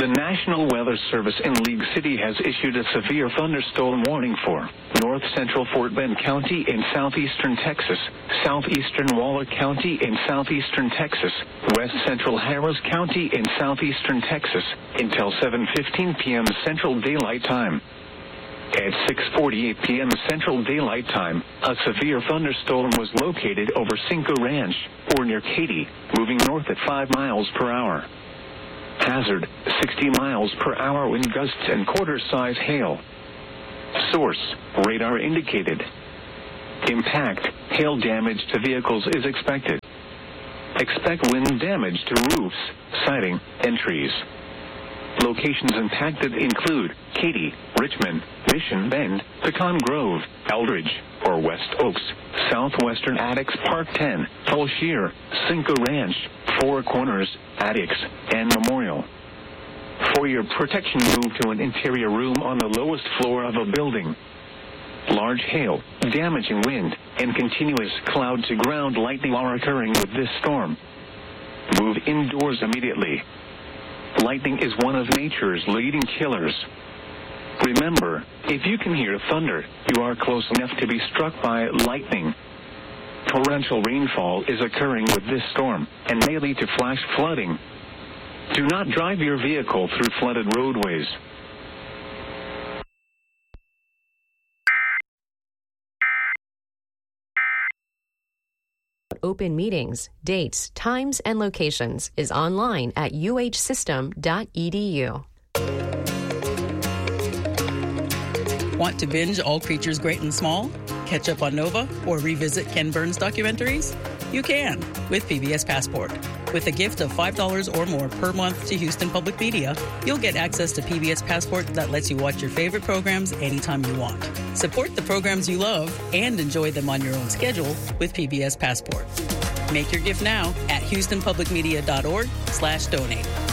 The National Weather Service in League City has issued a severe thunderstorm warning for north central Fort Bend County in southeastern Texas, southeastern Waller County in southeastern Texas, west central Harris County in southeastern Texas, until 7:15 p.m. Central Daylight Time. At 6:48 p.m. Central Daylight Time, a severe thunderstorm was located over Cinco Ranch, or near Katy, moving north at 5 miles per hour. Hazard, 60 miles per hour wind gusts and quarter-size hail. Source, radar indicated. Impact, hail damage to vehicles is expected. Expect wind damage to roofs, siding, and trees. Locations impacted include Katy, Richmond, Mission Bend, Pecan Grove, Eldridge, or West Oaks, Southwestern Addicts Park 10, Fulshear, Cinco Ranch, Four Corners, Addicts, and Memorial. For your protection, move to an interior room on the lowest floor of a building. Large hail, damaging wind, and continuous cloud-to-ground lightning are occurring with this storm. Move indoors immediately. Lightning is one of nature's leading killers. Remember, if you can hear thunder, you are close enough to be struck by lightning. Torrential rainfall is occurring with this storm and may lead to flash flooding. Do not drive your vehicle through flooded roadways. Open meetings, dates, times, and locations is online at uhsystem.edu. Want to binge All Creatures Great and Small? Catch up on Nova? Or revisit Ken Burns documentaries? You can with PBS Passport. With a gift of $5 or more per month to Houston Public Media, you'll get access to PBS Passport that lets you watch your favorite programs anytime you want. Support the programs you love and enjoy them on your own schedule with PBS Passport. Make your gift now at houstonpublicmedia.org/donate.